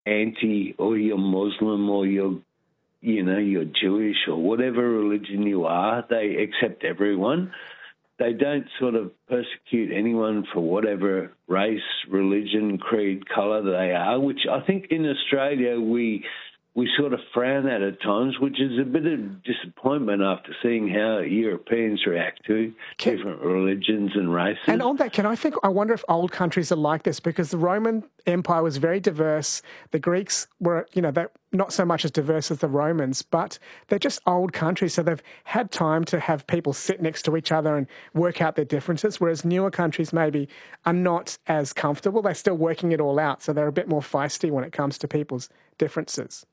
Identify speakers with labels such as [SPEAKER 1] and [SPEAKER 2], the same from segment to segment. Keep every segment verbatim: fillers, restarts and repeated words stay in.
[SPEAKER 1] anti or you're Muslim or you're, you know, you're Jewish or whatever religion you are. They accept everyone. They don't sort of persecute anyone for whatever race, religion, creed, colour they are, which I think in Australia we we sort of frown at at times, which is a bit of disappointment after seeing how Europeans react to can, different religions and races.
[SPEAKER 2] And on that, can I think, I wonder if old countries are like this, because the Roman Empire was very diverse. The Greeks were, you know, they're not so much as diverse as the Romans, but they're just old countries, so they've had time to have people sit next to each other and work out their differences, whereas newer countries maybe are not as comfortable. They're still working it all out, so they're a bit more feisty when it comes to people's differences.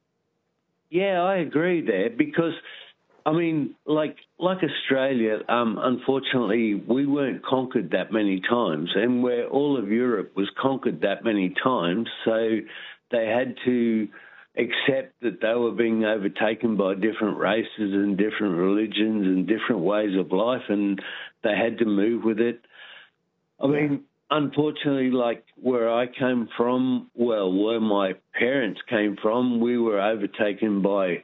[SPEAKER 1] Yeah, I agree there because, I mean, like like Australia, um, unfortunately, we weren't conquered that many times, and where all of Europe was conquered that many times, so they had to accept that they were being overtaken by different races and different religions and different ways of life, and they had to move with it. I mean, unfortunately, like where I came from, well, where my parents came from, we were overtaken by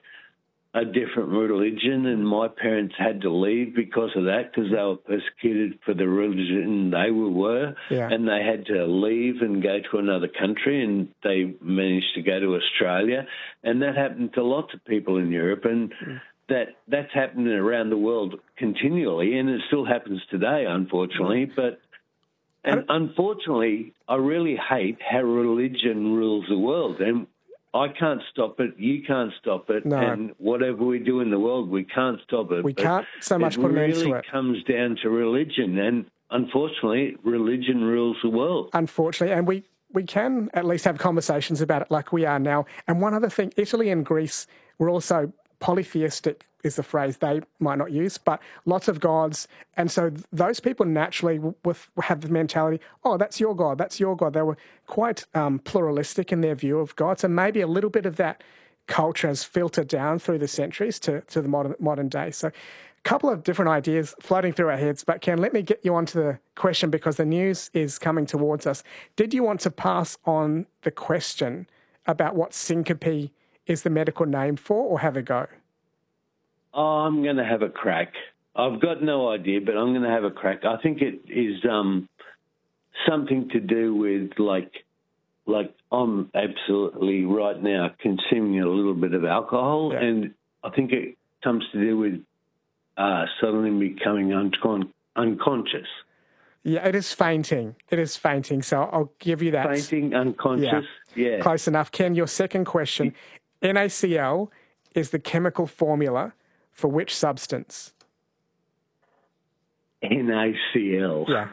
[SPEAKER 1] a different religion, and my parents had to leave because of that, because they were persecuted for the religion they were,
[SPEAKER 2] yeah.
[SPEAKER 1] and they had to leave and go to another country, and they managed to go to Australia, and that happened to lots of people in Europe, and mm. that that's happening around the world continually, and it still happens today, unfortunately, but And unfortunately, I really hate how religion rules the world. And I can't stop it. You can't stop it.
[SPEAKER 2] No.
[SPEAKER 1] And whatever we do in the world, we can't stop it.
[SPEAKER 2] We
[SPEAKER 1] but
[SPEAKER 2] can't so much put an end to it.
[SPEAKER 1] It really comes down to religion. And unfortunately, religion rules the world.
[SPEAKER 2] Unfortunately. And we, we can at least have conversations about it like we are now. And one other thing, Italy and Greece were also polytheistic, is the phrase they might not use, but lots of gods. And so those people naturally with, have the mentality, oh, that's your God, that's your God. They were quite um, pluralistic in their view of God. So maybe a little bit of that culture has filtered down through the centuries to, to the modern modern day. So a couple of different ideas floating through our heads. But Ken, let me get you onto the question because the news is coming towards us. Did you want to pass on the question about what syncope is the medical name for, or have a go?
[SPEAKER 1] Oh, I'm going to have a crack. I've got no idea, but I'm going to have a crack. I think it is um, something to do with, like, like I'm absolutely right now consuming a little bit of alcohol, yeah. and I think it comes to do with uh, suddenly becoming uncon- unconscious.
[SPEAKER 2] Yeah, it is fainting. It is fainting, so I'll give you that.
[SPEAKER 1] Fainting, unconscious, yeah. yeah.
[SPEAKER 2] Close enough. Ken, your second question. N A C L is the chemical formula for which substance?
[SPEAKER 1] N A C L.
[SPEAKER 2] Yeah.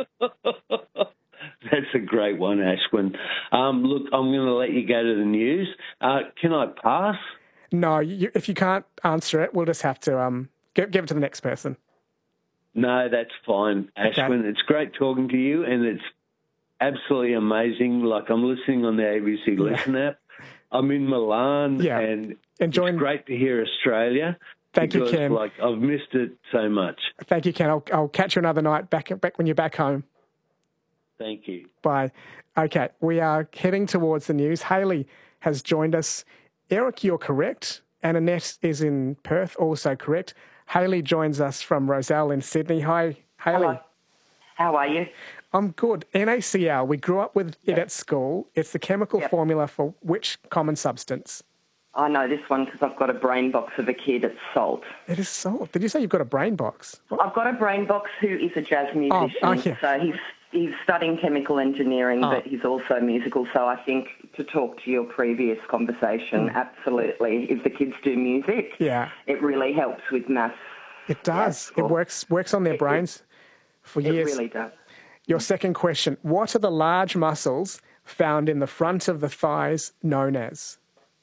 [SPEAKER 1] That's a great one, Ashwin. Um, look, I'm going to let you go to the news. Uh, can I pass?
[SPEAKER 2] No, you, if you can't answer it, we'll just have to um, give, give it to the next person.
[SPEAKER 1] No, that's fine, Ashwin. Okay. It's great talking to you, and it's absolutely amazing. Like, I'm listening on the A B C Listen yeah. app. I'm in Milan,
[SPEAKER 2] yeah.
[SPEAKER 1] and
[SPEAKER 2] Enjoying...
[SPEAKER 1] it's great to hear Australia.
[SPEAKER 2] Thank
[SPEAKER 1] because,
[SPEAKER 2] you, Ken.
[SPEAKER 1] Like, I've missed it so much.
[SPEAKER 2] Thank you, Ken. I'll, I'll catch you another night back, back when you're back home.
[SPEAKER 1] Thank you.
[SPEAKER 2] Bye. Okay, we are heading towards the news. Hayley has joined us. Eric, you're correct. And Annette is in Perth, also correct. Hayley joins us from Roselle in Sydney. Hi, Hayley.
[SPEAKER 3] Hello. How are you?
[SPEAKER 2] I'm good. N A C L, we grew up with it yep. at school. It's the chemical yep. formula for which common substance?
[SPEAKER 3] I know this one because I've got a brain box of a kid. It's salt.
[SPEAKER 2] It is salt. Did you say you've got a brain box? What?
[SPEAKER 3] I've got a brain box who is a jazz musician.
[SPEAKER 2] Oh, okay.
[SPEAKER 3] So he's he's studying chemical engineering,
[SPEAKER 2] oh.
[SPEAKER 3] but he's also musical. So I think to talk to your previous conversation, mm. absolutely, if the kids do music,
[SPEAKER 2] yeah.
[SPEAKER 3] it really helps with maths.
[SPEAKER 2] It does. It works works on their
[SPEAKER 3] it,
[SPEAKER 2] brains for years.
[SPEAKER 3] It really does.
[SPEAKER 2] Your second question, what are the large muscles found in the front of the thighs known as?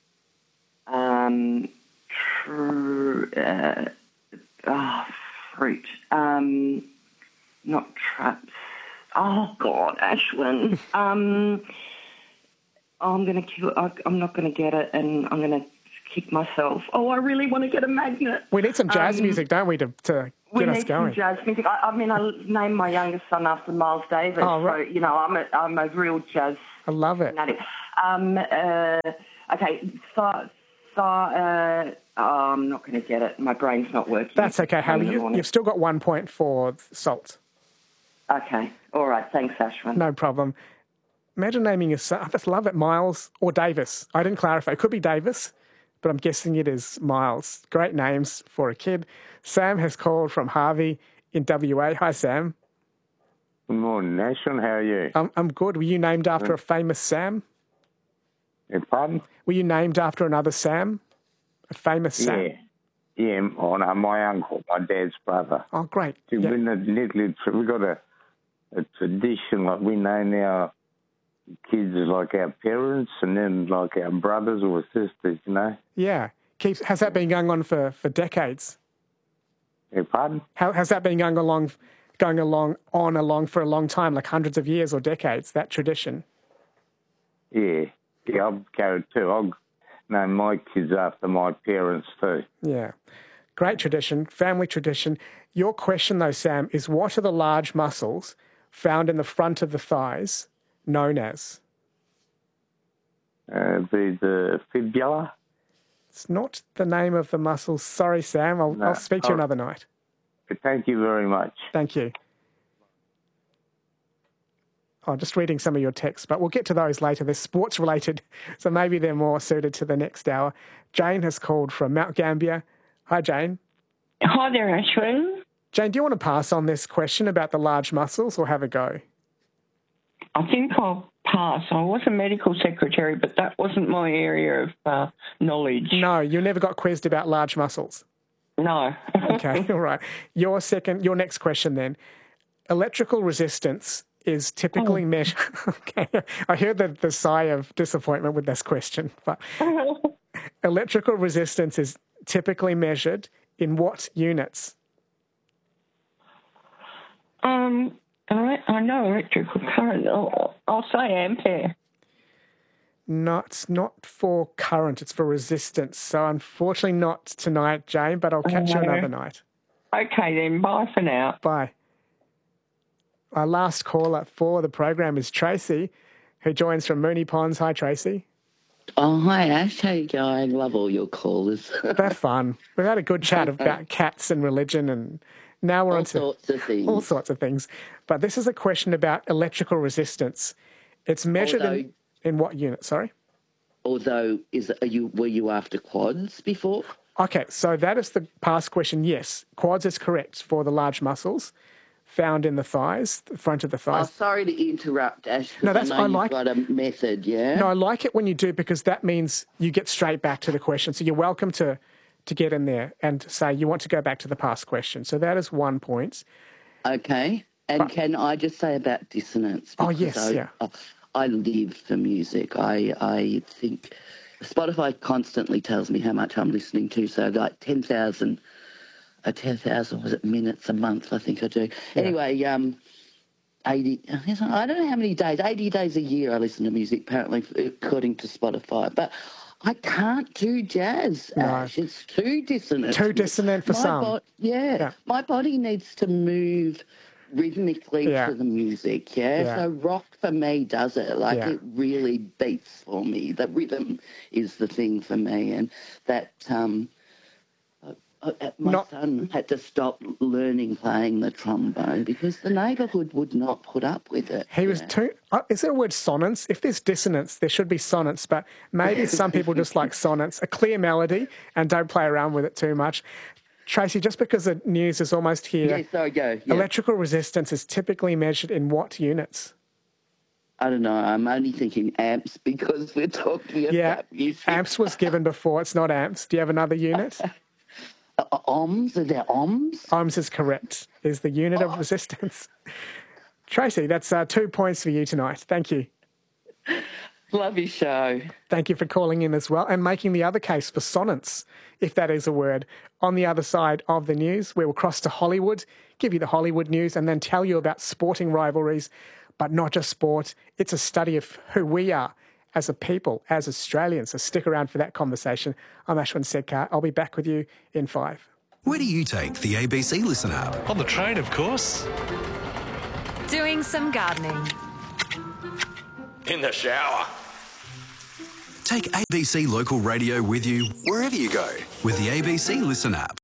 [SPEAKER 3] Um, tr- uh, oh, fruit. Um, not traps. Oh, God, Ashwin. um, oh, I'm going to kill I, I'm not going to get it, and I'm going to kick myself. Oh, I really want to get a magnet.
[SPEAKER 2] We need some jazz um, music, don't we, to, to get us going?
[SPEAKER 3] We need some jazz music. I, I mean, I named my youngest son after Miles Davis.
[SPEAKER 2] Oh, right.
[SPEAKER 3] So, you know, I'm a, I'm a real jazz
[SPEAKER 2] I love it.
[SPEAKER 3] fanatic. Um, uh, okay, so, so uh, oh, I'm not going to get it. My brain's not working.
[SPEAKER 2] That's okay, Haley. You, you've still got one point for salt.
[SPEAKER 3] Okay. All right. Thanks, Ashwin.
[SPEAKER 2] No problem. Imagine naming your son. I just love it. Miles or Davis. I didn't clarify. It could be Davis, but I'm guessing it is Miles. Great names for a kid. Sam has called from Harvey in W A. Hi, Sam.
[SPEAKER 4] Good morning, Ashwin. How are you?
[SPEAKER 2] I'm, I'm good. Were you named after a famous Sam?
[SPEAKER 4] Yeah, pardon?
[SPEAKER 2] Were you named after another Sam? A famous Sam?
[SPEAKER 4] Yeah. Yeah, oh, no, my uncle, my dad's brother.
[SPEAKER 2] Oh, great.
[SPEAKER 4] See,
[SPEAKER 2] Yeah.
[SPEAKER 4] when the little, we got a, a tradition, like we name our kids as like our parents and then like our brothers or sisters, you know?
[SPEAKER 2] Yeah. Keeps, has that been going on for, for decades?
[SPEAKER 4] Yeah, pardon?
[SPEAKER 2] How has that been going along, going along, on along for a long time, like hundreds of years or decades, that tradition?
[SPEAKER 4] Yeah. Yeah, I'll go too. I'll name my kids after my parents too.
[SPEAKER 2] Yeah. Great tradition, family tradition. Your question, though, Sam, is what are the large muscles found in the front of the thighs known as?
[SPEAKER 4] Uh, the, the fibula.
[SPEAKER 2] It's not the name of the muscles. Sorry, Sam. I'll,
[SPEAKER 4] No.
[SPEAKER 2] I'll speak to you
[SPEAKER 4] Oh.
[SPEAKER 2] another night.
[SPEAKER 4] Thank you very much.
[SPEAKER 2] Thank you. Oh, just reading some of your texts, but we'll get to those later. They're sports related, so maybe they're more suited to the next hour. Jane has called from Mount Gambier. Hi, Jane.
[SPEAKER 5] Hi there, Ashwin.
[SPEAKER 2] Jane, do you want to pass on this question about the large muscles or have a go?
[SPEAKER 5] I think I'll pass. I was a medical secretary, but that wasn't my area of uh, knowledge.
[SPEAKER 2] No, you never got quizzed about large muscles.
[SPEAKER 5] No.
[SPEAKER 2] Okay, all right. Your second, your next question then. Electrical resistance is typically
[SPEAKER 5] Oh.
[SPEAKER 2] measured. Okay, I heard the, the sigh of disappointment with this question, but electrical resistance is typically measured in what units?
[SPEAKER 5] um, I, I know electrical current. I'll, I'll say ampere.
[SPEAKER 2] No, it's not for current, it's for resistance. So unfortunately not tonight, Jane, but I'll catch you
[SPEAKER 5] no.
[SPEAKER 2] another night.
[SPEAKER 5] Okay then, bye for now.
[SPEAKER 2] Bye. Our last caller for the program is Tracy, who joins from Moonee Ponds. Hi, Tracy.
[SPEAKER 6] Oh, hi, Ash. How you going? Love all your callers.
[SPEAKER 2] They're fun. We've had a good chat about cats and religion, and now we're
[SPEAKER 6] all
[SPEAKER 2] on to
[SPEAKER 6] sorts of things.
[SPEAKER 2] all sorts of things. But this is a question about electrical resistance. It's measured
[SPEAKER 6] Although-
[SPEAKER 2] in, in what unit? Sorry?
[SPEAKER 6] Although, is are you were you after quads before?
[SPEAKER 2] Okay, so that is the past question. Yes, quads is correct for the large muscles found in the thighs, the front of the
[SPEAKER 6] Oh,
[SPEAKER 2] thighs.
[SPEAKER 6] sorry to interrupt, Ash. 'cause
[SPEAKER 2] No, that's-
[SPEAKER 6] I know
[SPEAKER 2] I
[SPEAKER 6] you've
[SPEAKER 2] like-
[SPEAKER 6] got a method, yeah?
[SPEAKER 2] No, I like it when you do because that means you get straight back to the question. So you're welcome to, to get in there and say you want to go back to the past question. So that is one point.
[SPEAKER 6] Okay. And
[SPEAKER 2] But-
[SPEAKER 6] can I just say about dissonance?
[SPEAKER 2] Oh,
[SPEAKER 6] Because
[SPEAKER 2] yes,
[SPEAKER 6] I,
[SPEAKER 2] yeah.
[SPEAKER 6] I, I live for music. I, I think Spotify constantly tells me how much I'm listening to. So like ten thousand, uh, ten thousand, was it minutes a month? I think I do. Anyway, um, eighty, I don't know how many days, eighty days a year I listen to music, apparently, according to Spotify. But I can't do jazz,
[SPEAKER 2] No.
[SPEAKER 6] Ash. It's too dissonant.
[SPEAKER 2] Too dissonant for
[SPEAKER 6] My
[SPEAKER 2] some.
[SPEAKER 6] bo- yeah,
[SPEAKER 2] Yeah.
[SPEAKER 6] my body needs to move rhythmically
[SPEAKER 2] Yeah.
[SPEAKER 6] to the music, yeah?
[SPEAKER 2] Yeah.
[SPEAKER 6] So rock for me does it. Like
[SPEAKER 2] Yeah.
[SPEAKER 6] it really beats for me. The rhythm is the thing for me. And that, um, uh, uh, my
[SPEAKER 2] Not-
[SPEAKER 6] son had to stop learning playing the trombone because the neighbourhood would not put up with it.
[SPEAKER 2] He was
[SPEAKER 6] yeah.
[SPEAKER 2] too. Uh, is there a word sonance? If there's dissonance, there should be sonance, but maybe some people just like sonance, a clear melody, and don't play around with it too much. Tracy, just because the news is almost here,
[SPEAKER 6] Yeah, sorry, go. Yeah.
[SPEAKER 2] electrical resistance is typically measured in what units?
[SPEAKER 6] I don't know. I'm only thinking amps because we're talking
[SPEAKER 2] Yeah,
[SPEAKER 6] about music.
[SPEAKER 2] amps was given before. It's not amps. Do you have another unit?
[SPEAKER 6] Uh, ohms? Are there ohms?
[SPEAKER 2] Ohms is correct. Is the unit of resistance. Tracy, that's uh, two points for you tonight. Thank you.
[SPEAKER 6] Love your show.
[SPEAKER 2] Thank you for calling in as well and making the other case for sonance, if that is a word. On the other side of the news, we will cross to Hollywood, give you the Hollywood news, and then tell you about sporting rivalries, but not just sport. It's a study of who we are as a people, as Australians. So stick around for that conversation. I'm Ashwin Sedkar. I'll be back with you in five.
[SPEAKER 7] Where do you take the A B C Listen app?
[SPEAKER 8] On the train, of course.
[SPEAKER 9] Doing some gardening.
[SPEAKER 8] In the shower.
[SPEAKER 7] Take A B C Local Radio with you wherever you go with the A B C Listen app.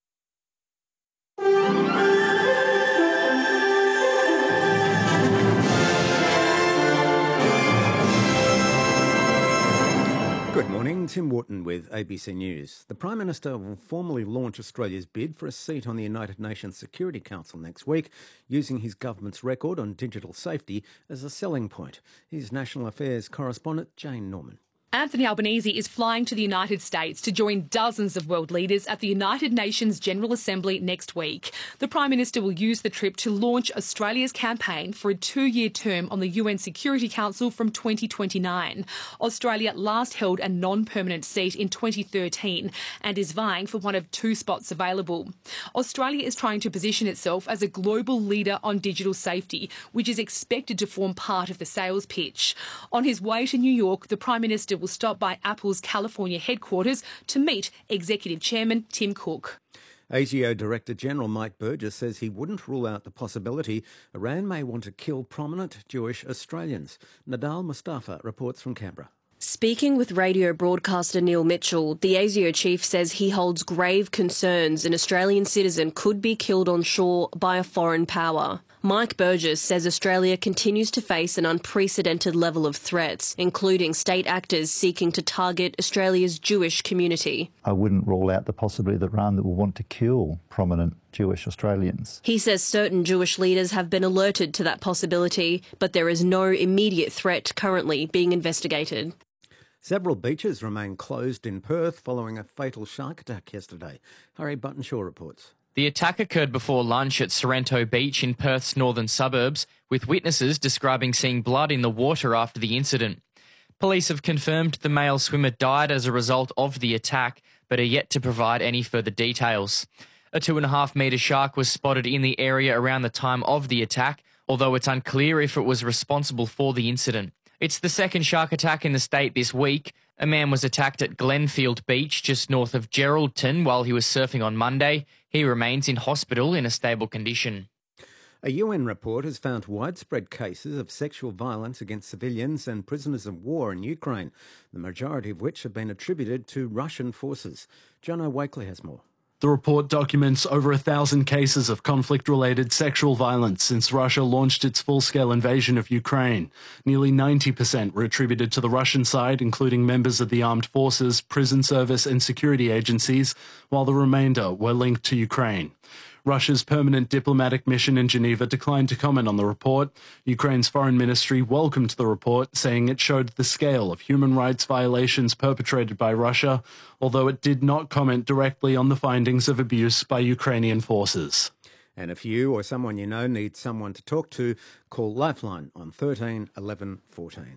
[SPEAKER 8] Good morning, Tim Wharton with A B C News. The Prime Minister will formally launch Australia's bid for a seat on the United Nations Security Council next week, using his government's record on digital safety as a selling point. Here's National Affairs correspondent Jane Norman.
[SPEAKER 9] Anthony Albanese is flying to the United States to join dozens of world leaders at the United Nations General Assembly next week. The Prime Minister will use the trip to launch Australia's campaign for a two-year term on the U N Security Council from twenty twenty-nine. Australia last held a non-permanent seat in twenty thirteen and is vying for one of two spots available. Australia is trying to position itself as a global leader on digital safety, which is expected to form part of the sales pitch. On his way to New York, the Prime Minister will stop by Apple's California headquarters to meet Executive Chairman Tim Cook.
[SPEAKER 8] A T O Director General Mike Burgess says he wouldn't rule out the possibility Iran may want to kill prominent Jewish Australians. Nadal Mustafa reports from Canberra.
[SPEAKER 10] Speaking with radio broadcaster Neil Mitchell, the A S I O chief says he holds grave concerns an Australian citizen could be killed on shore by a foreign power. Mike Burgess says Australia continues to face an unprecedented level of threats, including state actors seeking to target Australia's Jewish community.
[SPEAKER 11] I wouldn't rule out the possibility that Iran will want to kill prominent Jewish Australians.
[SPEAKER 10] He says certain Jewish leaders have been alerted to that possibility, but there is no immediate threat currently being investigated.
[SPEAKER 8] Several beaches remain closed in Perth following a fatal shark attack yesterday. Harry Buttonshaw reports.
[SPEAKER 12] The attack occurred before lunch at Sorrento Beach in Perth's northern suburbs, with witnesses describing seeing blood in the water after the incident. Police have confirmed the male swimmer died as a result of the attack, but are yet to provide any further details. A two and a half metre shark was spotted in the area around the time of the attack, although it's unclear if it was responsible for the incident. It's the second shark attack in the state this week. A man was attacked at Glenfield Beach just north of Geraldton while he was surfing on Monday. He remains in hospital in a stable condition.
[SPEAKER 8] A U N report has found widespread cases of sexual violence against civilians and prisoners of war in Ukraine, the majority of which have been attributed to Russian forces. Jono Wakely has more.
[SPEAKER 13] The report documents over a thousand cases of conflict-related sexual violence since Russia launched its full-scale invasion of Ukraine. Nearly ninety percent were attributed to the Russian side, including members of the armed forces, prison service and security agencies, while the remainder were linked to Ukraine. Russia's permanent diplomatic mission in Geneva declined to comment on the report. Ukraine's foreign ministry welcomed the report, saying it showed the scale of human rights violations perpetrated by Russia, although it did not comment directly on the findings of abuse by Ukrainian forces.
[SPEAKER 8] And if you or someone you know needs someone to talk to, call Lifeline on thirteen eleven fourteen.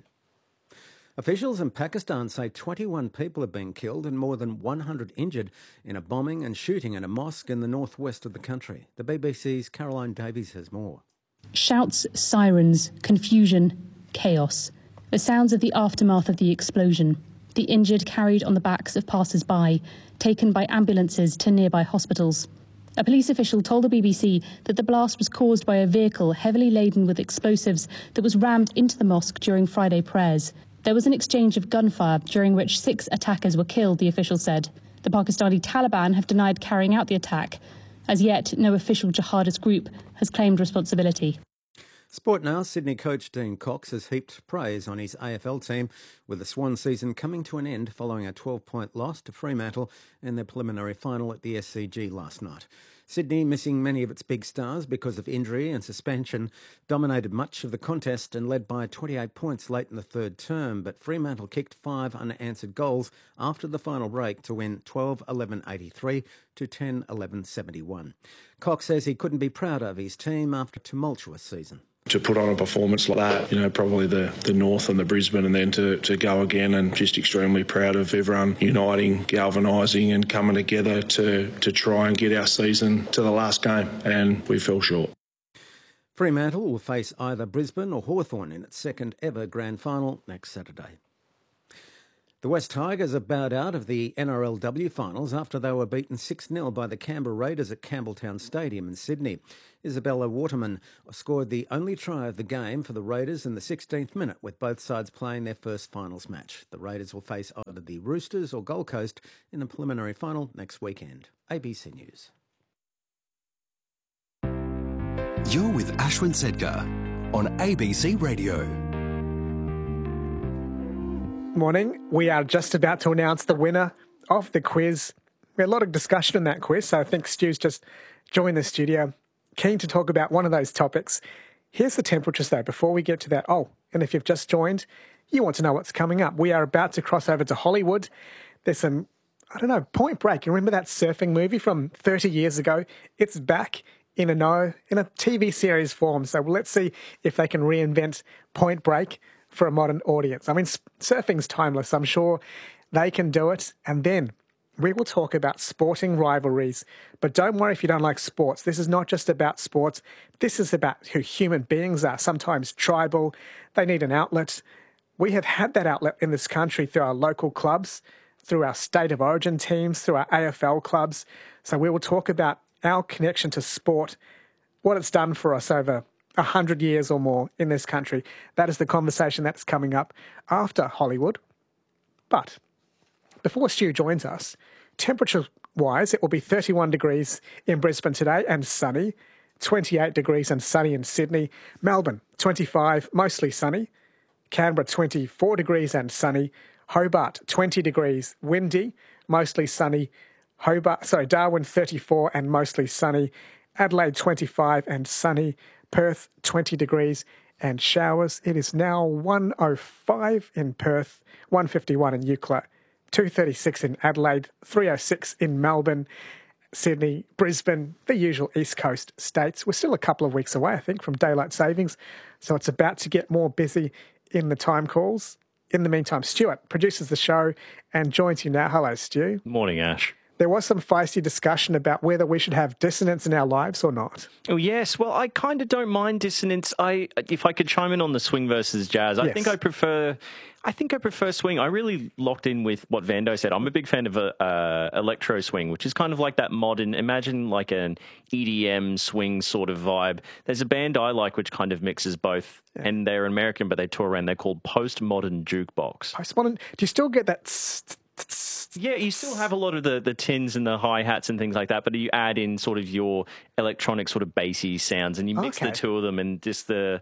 [SPEAKER 8] Officials in Pakistan say twenty-one people have been killed and more than one hundred injured in a bombing and shooting at a mosque in the northwest of the country. The B B C's Caroline Davies has more.
[SPEAKER 14] Shouts, sirens, confusion, chaos. The sounds of the aftermath of the explosion. The injured carried on the backs of passers-by, taken by ambulances to nearby hospitals. A police official told the B B C that the blast was caused by a vehicle heavily laden with explosives that was rammed into the mosque during Friday prayers. There was an exchange of gunfire, during which six attackers were killed, the official said. The Pakistani Taliban have denied carrying out the attack. As yet, no official jihadist group has claimed responsibility.
[SPEAKER 8] Sport now. Sydney coach Dean Cox has heaped praise on his A F L team, with the Swan season coming to an end following a twelve-point loss to Fremantle in their preliminary final at the S C G last night. Sydney, missing many of its big stars because of injury and suspension, dominated much of the contest and led by twenty-eight points late in the third term, but Fremantle kicked five unanswered goals after the final break to win twelve eleven eighty-three to ten eleven seventy-one. Cox says he couldn't be prouder of his team after a tumultuous season.
[SPEAKER 15] To put on a performance like that, you know, probably the, the North and the Brisbane, and then to, to go again, and just extremely proud of everyone uniting, galvanising and coming together to, to try and get our season to the last game, and we fell short.
[SPEAKER 8] Fremantle will face either Brisbane or Hawthorn in its second ever grand final next Saturday. The West Tigers are bowed out of the N R L W finals after they were beaten six nil by the Canberra Raiders at Campbelltown Stadium in Sydney. Isabella Waterman scored the only try of the game for the Raiders in the sixteenth minute, with both sides playing their first finals match. The Raiders will face either the Roosters or Gold Coast in the preliminary final next weekend. A B C News.
[SPEAKER 7] You're with Ashwin Sedkar on A B C Radio.
[SPEAKER 2] Morning. We are just about to announce the winner of the quiz. We had a lot of discussion in that quiz, so I think Stu's just joined the studio, keen to talk about one of those topics. Here's the temperatures, though, before we get to that. Oh, and if you've just joined, you want to know what's coming up. We are about to cross over to Hollywood. There's some, I don't know, Point Break. You remember that surfing movie from thirty years ago? It's back in a no, in a T V series form. So let's see if they can reinvent Point Break for a modern audience. I mean, surfing's timeless. I'm sure they can do it. And then we will talk about sporting rivalries. But don't worry if you don't like sports. This is not just about sports. This is about who human beings are, sometimes tribal. They need an outlet. We have had that outlet in this country through our local clubs, through our state of origin teams, through our A F L clubs. So we will talk about our connection to sport, what it's done for us over a hundred years or more in this country. That is the conversation that's coming up after Hollywood. But before Stu joins us, temperature-wise, it will be thirty-one degrees in Brisbane today and sunny, twenty-eight degrees and sunny in Sydney, Melbourne, twenty-five, mostly sunny, Canberra, twenty-four degrees and sunny, Hobart, twenty degrees, windy, mostly sunny, Hobart, sorry, Darwin, thirty-four and mostly sunny, Adelaide, twenty-five and sunny, Perth, twenty degrees and showers. It is now one oh five in Perth, one fifty-one in Eucla, two thirty-six in Adelaide, three oh six in Melbourne, Sydney, Brisbane, the usual East Coast states. We're still a couple of weeks away, I think, from daylight savings, so it's about to get more busy in the time calls. In the meantime, Stuart produces the show and joins you now. Hello, Stu.
[SPEAKER 16] Morning, Ash.
[SPEAKER 2] There was some feisty discussion about whether we should have dissonance in our lives or not.
[SPEAKER 16] Oh, yes. Well, I kind of don't mind dissonance. I, if I could chime in on the swing versus jazz, I
[SPEAKER 2] Yes.
[SPEAKER 16] think I prefer... I think I prefer swing. I really locked in with what Vando said. I'm a big fan of a, uh, electro swing, which is kind of like that modern, imagine like an E D M swing sort of vibe. There's a band I like which kind of mixes both, yeah. and they're American, but they tour around. They're called Postmodern Jukebox.
[SPEAKER 2] Postmodern? Do you still get that... Tss,
[SPEAKER 16] Yeah, you still have a lot of the, the tins and the hi-hats and things like that, but you add in sort of your electronic sort of bassy sounds and you mix
[SPEAKER 2] Okay.
[SPEAKER 16] the two of them and just the...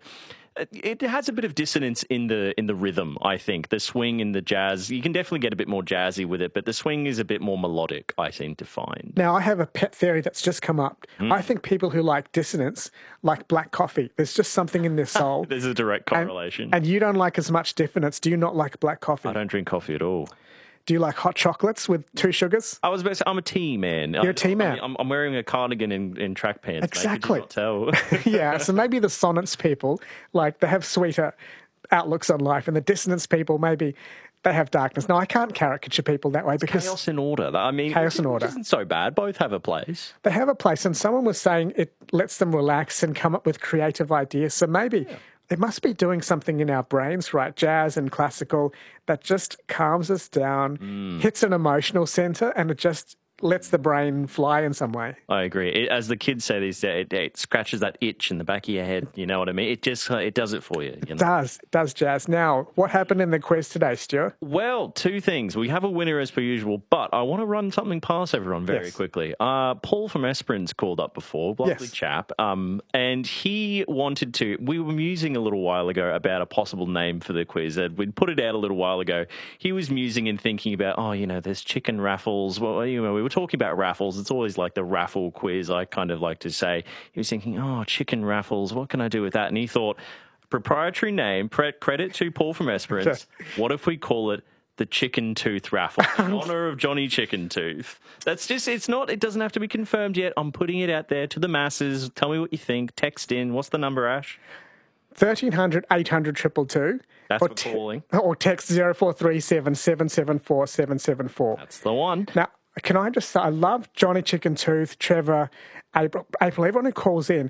[SPEAKER 16] It has a bit of dissonance in the in the rhythm, I think. The swing and the jazz, you can definitely get a bit more jazzy with it, but the swing is a bit more melodic, I seem to find.
[SPEAKER 2] Now, I have a pet theory that's just come up.
[SPEAKER 16] Mm.
[SPEAKER 2] I think people who like dissonance like black coffee. There's just something in their soul.
[SPEAKER 16] There's a direct correlation.
[SPEAKER 2] And, and you don't like as much dissonance. Do you not like black coffee?
[SPEAKER 16] I don't drink coffee at all.
[SPEAKER 2] Do you like hot chocolates with two sugars?
[SPEAKER 16] I was about to say, I'm a tea man.
[SPEAKER 2] You're a tea man.
[SPEAKER 16] I'm, I'm wearing a cardigan in, in track pants.
[SPEAKER 2] Exactly.
[SPEAKER 16] Mate, could you not tell?
[SPEAKER 2] Yeah, so maybe the sonnets people, like, they have sweeter outlooks on life, and the dissonance people, maybe they have darkness. No, I can't caricature people that way because...
[SPEAKER 16] Chaos and order. I mean,
[SPEAKER 2] chaos and order.
[SPEAKER 16] It isn't so bad. Both have a place.
[SPEAKER 2] They have a place, and someone was saying it lets them relax and come up with creative ideas. So maybe... Yeah. It must be doing something in our brains, right? Jazz and classical that just calms us down, mm. hits an emotional center, and it just lets the brain fly in some way.
[SPEAKER 16] I agree. It, as the kids say these days, it, it scratches that itch in the back of your head. You know what I mean? It just it does it for you. you know?
[SPEAKER 2] It does. It does, Jazz. Now, what happened in the quiz today, Stuart?
[SPEAKER 16] Well, two things. We have a winner as per usual, but I want to run something past everyone very yes. quickly. Uh, Paul from Esperance called up before, lovely yes. chap, um, and he wanted to, we were musing a little while ago about a possible name for the quiz. We'd put it out a little while ago. He was musing and thinking about, oh, you know, there's chicken raffles. Well, you know, we were talking about raffles. It's always like the raffle quiz, I kind of like to say. He was thinking, oh, chicken raffles, what can I do with that? And he thought, proprietary name, pre- credit to Paul from Esperance, what if we call it the Chicken Tooth Raffle, in honour of Johnny Chicken Tooth? That's just, it's not, it doesn't have to be confirmed yet. I'm putting it out there to the masses. Tell me what you think. Text in. What's the number, Ash?
[SPEAKER 2] thirteen hundred, eight hundred, two two two.
[SPEAKER 16] That's
[SPEAKER 2] or
[SPEAKER 16] for calling.
[SPEAKER 2] Te- or text zero four three seven, seven seven four, seven seven four.
[SPEAKER 16] That's the one.
[SPEAKER 2] Now, can I just say, I love Johnny Chicken Tooth, Trevor, April, April, everyone who calls in,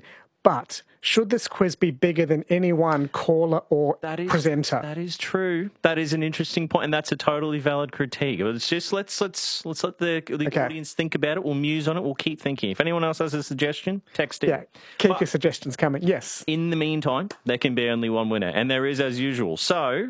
[SPEAKER 2] But should this quiz be bigger than any one caller or
[SPEAKER 16] that is,
[SPEAKER 2] presenter?
[SPEAKER 16] That is true. That is an interesting point, and that's a totally valid critique. But it's just let's let's let's let the, the
[SPEAKER 2] Okay.
[SPEAKER 16] audience think about it. We'll muse on it. We'll keep thinking. If anyone else has a suggestion, text it.
[SPEAKER 2] Yeah, keep
[SPEAKER 16] But
[SPEAKER 2] your suggestions coming. Yes.
[SPEAKER 16] in the meantime, there can be only one winner, and there is as usual. So,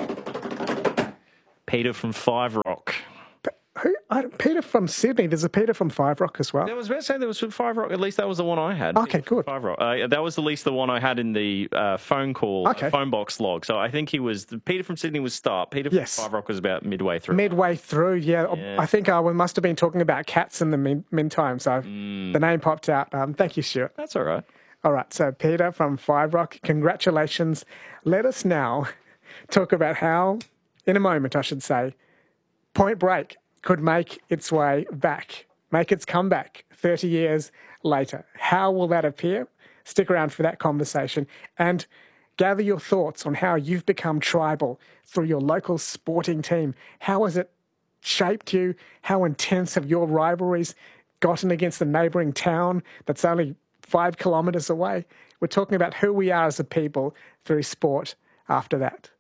[SPEAKER 16] Peter from Five Rock.
[SPEAKER 2] Who? I, Peter from Sydney. There's a Peter from Five Rock as well.
[SPEAKER 16] I was about to say there was Five Rock. At least that was the one I had.
[SPEAKER 2] Okay, good.
[SPEAKER 16] Five Rock. Uh, that was at least the one I had in the uh, phone call,
[SPEAKER 2] Okay.
[SPEAKER 16] phone box log. So I think he was Peter from Sydney was start. Peter from
[SPEAKER 2] Yes.
[SPEAKER 16] Five Rock was about midway through.
[SPEAKER 2] Midway through, yeah.
[SPEAKER 16] Yeah.
[SPEAKER 2] I think I must have been talking about cats in the mean, meantime, so
[SPEAKER 16] Mm.
[SPEAKER 2] the name popped out. Um, thank you, Stuart.
[SPEAKER 16] That's all right.
[SPEAKER 2] All right, so Peter from Five Rock, congratulations. Let us now talk about how, in a moment, I should say, Point Break could make its way back, make its comeback thirty years later. How will that appear? Stick around for that conversation and gather your thoughts on how you've become tribal through your local sporting team. How has it shaped you? How intense have your rivalries gotten against the neighbouring town that's only five kilometres away? We're talking about who we are as a people through sport after that.